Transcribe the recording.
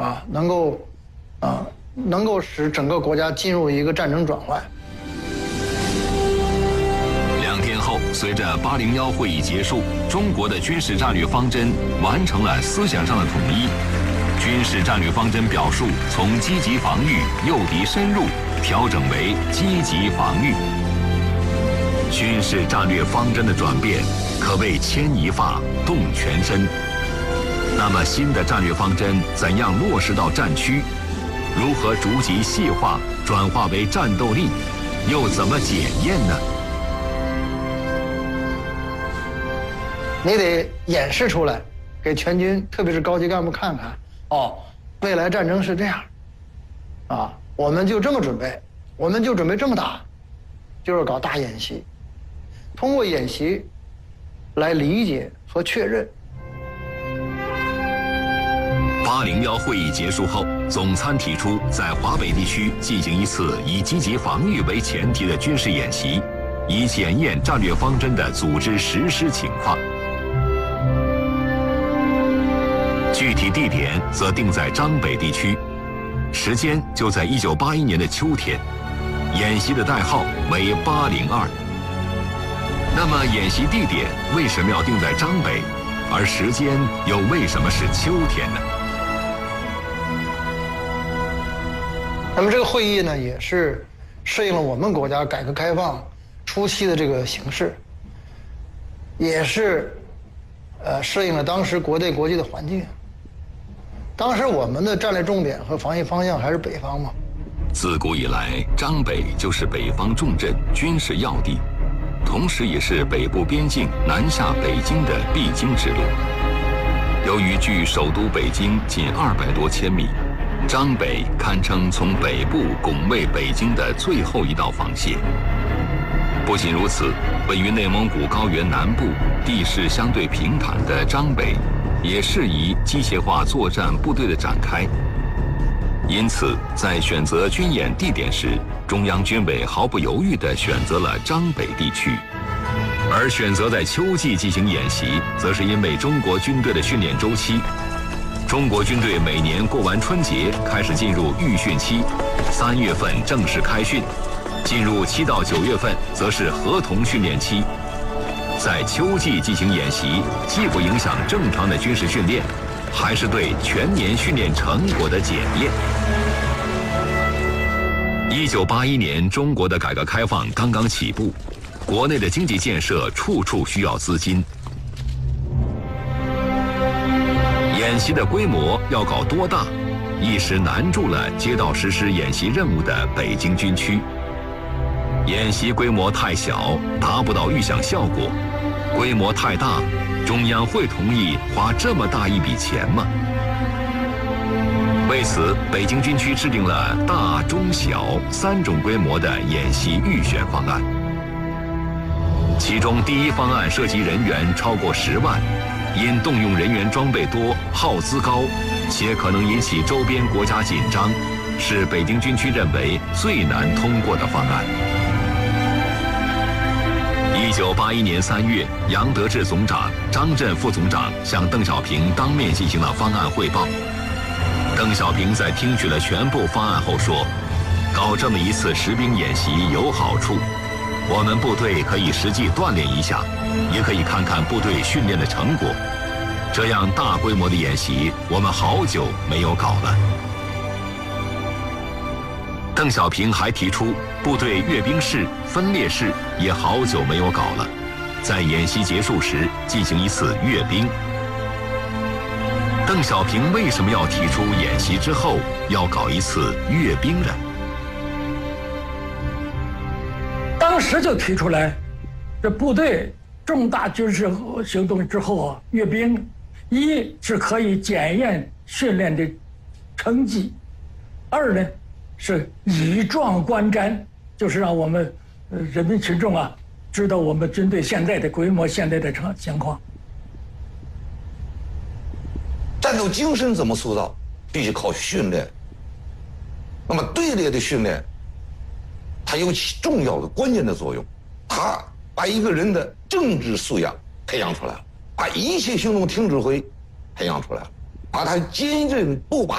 能够使整个国家进入一个战争转换。 2天后，随着801会议结束，中国的军事战略方针完成了思想上的统一。军事战略方针表述从积极防御、诱敌深入调整为积极防御。军事战略方针的转变可谓牵一发动全身。那么新的战略方针怎样落实到战区？如何逐级细化转化为战斗力？又怎么检验呢？ 你得演示出来，给全军，特别是高级干部看看。未来战争是这样，我们就这么准备，我们就准备这么打，就是搞大演习，通过演习来理解和确认。 801会议结束后，总参提出在华北地区进行一次以积极防御为前提的军事演习，以检验战略方针的组织实施情况。具体地点则定在张北地区，时间就在1981年的秋天，演习的代号为802。那么演习地点为什么要定在张北，而时间又为什么是秋天呢？ 那么这个会议呢，也是适应了我们国家改革开放初期的这个形势，也是适应了当时国内国际的环境。当时我们的战略重点和防御方向还是北方嘛。 自古以来，张北就是北方重镇、军事要地，同时也是北部边境南下北京的必经之路。由于距首都北京仅200多千米，张北堪称从北部拱卫北京的最后一道防线。不仅如此，位于内蒙古高原南部、地势相对平坦的张北，也适宜机械化作战部队的展开。因此，在选择军演地点时，中央军委毫不犹豫地选择了张北地区。而选择在秋季进行演习，则是因为中国军队的训练周期。中国军队每年过完春节开始进入预训期，3月份正式开训，进入7到9月份则是合同训练期。在秋季进行演习，既不影响正常的军事训练，还是对全年训练成果的检验。1981年，中国的改革开放刚刚起步，国内的经济建设处处需要资金。演习的规模要搞多大，一时难住了接到实施演习任务的北京军区。演习规模太小，达不到预想效果；规模太大，中央会同意花这么大一笔钱吗？为此，北京军区制定了大、中、小3种规模的演习预选方案。其中第一方案涉及人员超过10万，因动用人员装备多、耗资高，且可能引起周边国家紧张，是北京军区认为最难通过的方案。1981年3月，杨得志总长、张震副总长向邓小平当面进行了方案汇报。邓小平在听取了全部方案后说：“搞这么一次实兵演习有好处，我们部队可以实际锻炼一下，也可以看看部队训练的成果。这样大规模的演习，我们好久没有搞了。”邓小平还提出，部队阅兵式、分列式也好久没有搞了，在演习结束时进行一次阅兵。邓小平为什么要提出演习之后要搞一次阅兵呢？ 当时就提出来，这部队重大军事行动之后阅兵，一是可以检验训练的成绩，二呢是以壮观瞻，就是让我们人民群众知道我们军队现在的规模、现在的情况。 战斗精神怎么塑造？必须靠训练。那么队列的训练，它有起重要的关键的作用，它把一个人的政治素养培养出来了，把一切行动听指挥培养出来了，把他坚韧不拔